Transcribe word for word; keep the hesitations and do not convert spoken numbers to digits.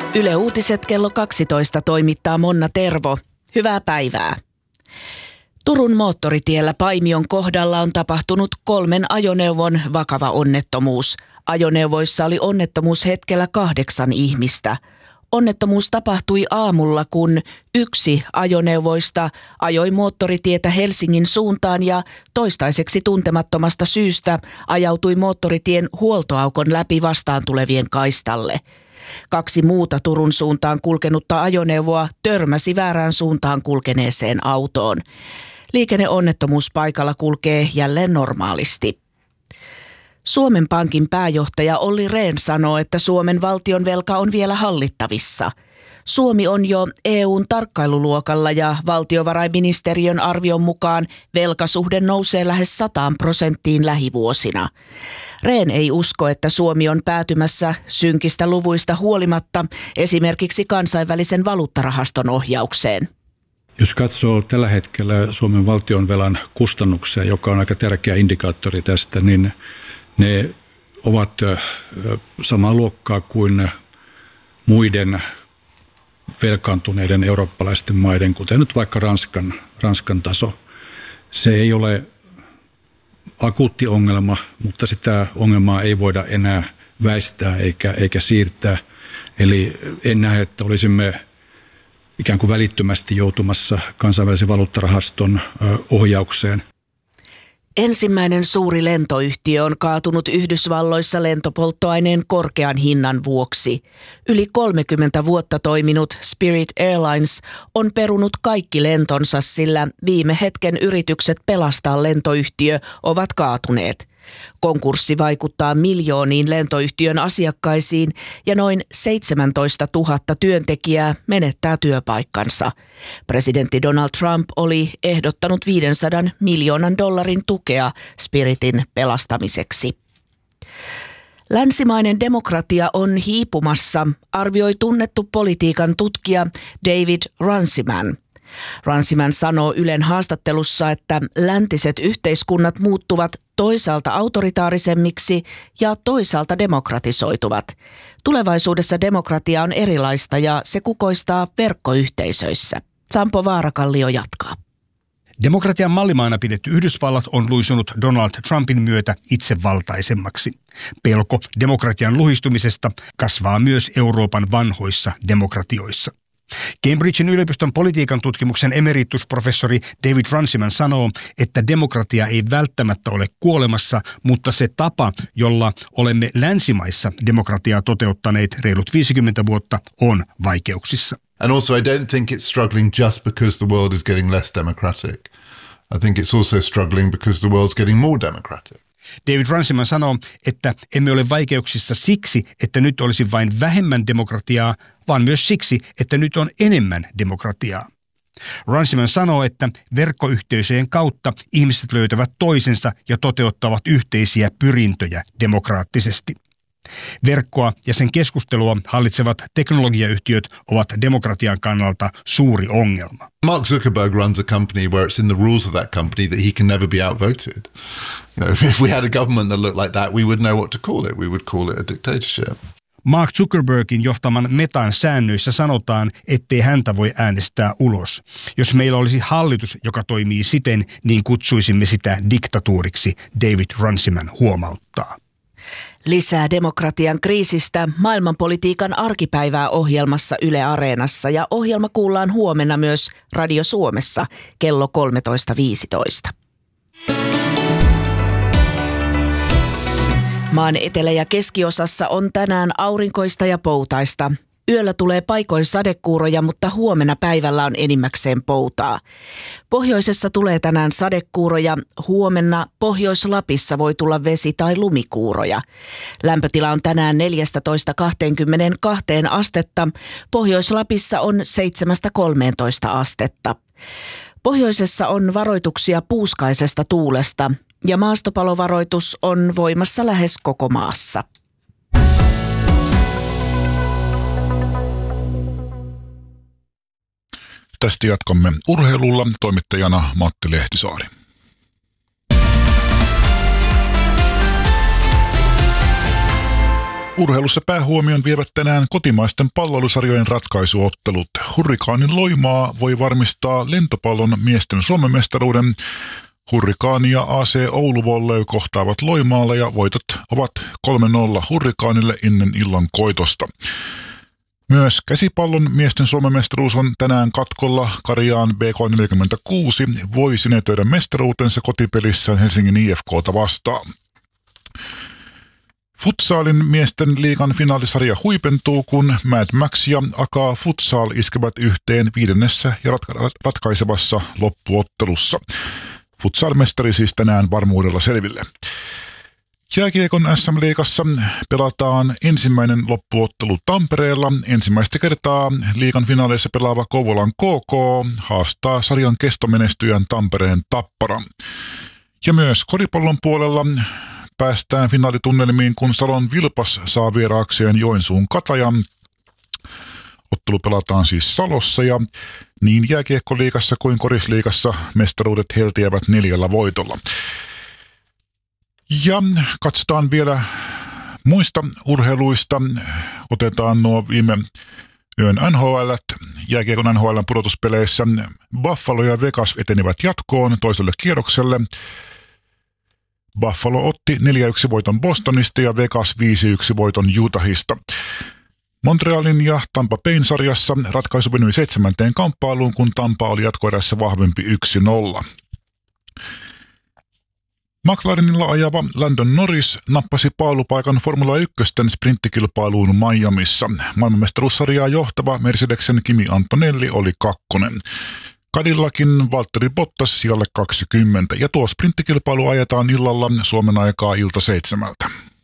Yle Uutiset kello kaksitoista toimittaa Monna Tervo. Hyvää päivää. Turun moottoritiellä Paimion kohdalla on tapahtunut kolmen ajoneuvon vakava onnettomuus. Ajoneuvoissa oli onnettomuushetkellä kahdeksan ihmistä. Onnettomuus tapahtui aamulla, kun yksi ajoneuvoista ajoi moottoritietä Helsingin suuntaan ja toistaiseksi tuntemattomasta syystä ajautui moottoritien huoltoaukon läpi vastaan tulevien kaistalle. Kaksi muuta Turun suuntaan kulkenutta ajoneuvoa törmäsi väärään suuntaan kulkeneeseen autoon. Liikenneonnettomuuspaikalla kulkee jälleen normaalisti. Suomen Pankin pääjohtaja Olli Rehn sanoo, että Suomen valtionvelka on vielä hallittavissa. Suomi on jo E U:n tarkkailuluokalla ja valtiovarainministeriön arvion mukaan velkasuhde nousee lähes sataan prosenttiin lähivuosina. Rehn ei usko, että Suomi on päätymässä synkistä luvuista huolimatta esimerkiksi kansainvälisen valuuttarahaston ohjaukseen. Jos katsoo tällä hetkellä Suomen valtionvelan kustannuksia, joka on aika tärkeä indikaattori tästä, niin ne ovat samaa luokkaa kuin muiden velkaantuneiden eurooppalaisten maiden, kuten nyt vaikka Ranskan, Ranskan taso. Se ei ole akuutti ongelma, mutta sitä ongelmaa ei voida enää väistää eikä, eikä siirtää. Eli en näe, että olisimme ikään kuin välittömästi joutumassa kansainvälisen valuuttarahaston ohjaukseen. Ensimmäinen suuri lentoyhtiö on kaatunut Yhdysvalloissa lentopolttoaineen korkean hinnan vuoksi. Yli kolmekymmentä vuotta toiminut Spirit Airlines on perunut kaikki lentonsa, sillä viime hetken yritykset pelastaa lentoyhtiö ovat kaatuneet. Konkurssi vaikuttaa miljooniin lentoyhtiön asiakkaisiin ja noin seitsemäntoistatuhatta työntekijää menettää työpaikkansa. Presidentti Donald Trump oli ehdottanut viisisataa miljoonan dollarin tukea Spiritin pelastamiseksi. Länsimainen demokratia on hiipumassa, arvioi tunnettu politiikan tutkija David Runciman. Runciman sanoo Ylen haastattelussa, että läntiset yhteiskunnat muuttuvat toisaalta autoritaarisemmiksi ja toisaalta demokratisoituvat. Tulevaisuudessa demokratia on erilaista ja se kukoistaa verkkoyhteisöissä. Sampo Vaarakallio jatkaa. Demokratian mallimaana pidetty Yhdysvallat on luisunut Donald Trumpin myötä itsevaltaisemmaksi. Pelko demokratian luhistumisesta kasvaa myös Euroopan vanhoissa demokratioissa. Cambridgen yliopiston politiikan tutkimuksen emeritusprofessori David Runciman sanoo, että demokratia ei välttämättä ole kuolemassa, mutta se tapa, jolla olemme länsimaissa demokratiaa toteuttaneet reilut viisikymmentä vuotta, on vaikeuksissa. And also I don't think it's struggling just because the world is getting less democratic. I think it's also struggling because the world's getting more democratic. David Runciman sanoo, että emme ole vaikeuksissa siksi, että nyt olisi vain vähemmän demokratiaa, vaan myös siksi, että nyt on enemmän demokratiaa. Runciman sanoo, että verkkoyhteisöjen kautta ihmiset löytävät toisensa ja toteuttavat yhteisiä pyrintöjä demokraattisesti. Verkkoa ja sen keskustelua hallitsevat teknologiayhtiöt ovat demokratian kannalta suuri ongelma. Mark Zuckerberg runs a company where it's in the rules of that company that he can never be outvoted. You know, if we had a government that looked like that, we would know what to call it. We would call it a dictatorship. Mark Zuckerbergin johtaman Metan säännöissä sanotaan, ettei häntä voi äänestää ulos. Jos meillä olisi hallitus, joka toimii siten, niin kutsuisimme sitä diktatuuriksi, David Runciman huomauttaa. Lisää demokratian kriisistä maailmanpolitiikan arkipäivää ohjelmassa Yle Areenassa ja ohjelma kuullaan huomenna myös Radio Suomessa kello kolmetoista viisitoista. Maan etelä- ja keskiosassa on tänään aurinkoista ja poutaista. Yöllä tulee paikoin sadekuuroja, mutta huomenna päivällä on enimmäkseen poutaa. Pohjoisessa tulee tänään sadekuuroja, huomenna Pohjois-Lapissa voi tulla vesi- tai lumikuuroja. Lämpötila on tänään neljätoista kaksikymmentäkaksi astetta, Pohjois-Lapissa on seitsemästä kolmeentoista astetta. Pohjoisessa on varoituksia puuskaisesta tuulesta ja maastopalovaroitus on voimassa lähes koko maassa. Tästä jatkamme urheilulla, toimittajana Matti Lehtisaari. Urheilussa päähuomion vievät tänään kotimaisten palloilusarjojen ratkaisuottelut. Hurrikaanin Loimaa voi varmistaa lentopallon miesten Suomen mestaruuden. Hurrikaani ja A C Oulu Volley kohtaavat Loimaalla ja voitot ovat kolme nolla Hurrikaanille ennen illan koitosta. Myös käsipallon miesten Suomen mestaruus on tänään katkolla. Karjaan B K neljäkymmentäkuusi voi sinetöidä mestaruutensa kotipelissään Helsingin I F K:ta vastaan. Futsaalin miesten liigan finaalisarja huipentuu, kun Mad Max ja Aka Futsal iskevät yhteen viidennessä ja ratka- ratkaisevassa loppuottelussa. Futsal-mestari siis tänään varmuudella selville. Jääkiekon S M-liigassa pelataan ensimmäinen loppuottelu Tampereella. Ensimmäistä kertaa liigan finaaleissa pelaava Kouvolan K K haastaa sarjan kestomenestyjän Tampereen Tapparan. Ja myös koripallon puolella päästään finaalitunnelmiin, kun Salon Vilpas saa vieraakseen Joensuun Katajan. Ottelu pelataan siis Salossa ja niin jääkiekkoliigassa kuin korisliigassa mestaruudet heltiävät neljällä voitolla. Ja katsotaan vielä muista urheiluista. Otetaan nuo viime yön N H L. Jääkiekon N H L:n pudotuspeleissä Buffalo ja Vegas etenivät jatkoon toiselle kierrokselle. Buffalo otti neljä yksi voiton Bostonista ja Vegas viisi yksi voiton Utahista. Montrealin ja Tampa Bayn sarjassa ratkaisu venyi seitsemänteen kamppailuun, kun Tampa oli jatkoerässä vahvempi yksi nolla. McLarenilla ajava Landon Norris nappasi paalupaikan Formula yksi sprinttikilpailuun Miamissa. Maailmanmestaruussarjaa johtava Mercedesen Kimi Antonelli oli kakkonen. Cadillacin Valtteri Bottas sijalle kaksikymmentä ja tuo sprinttikilpailu ajetaan illalla Suomen aikaa ilta seitsemältä.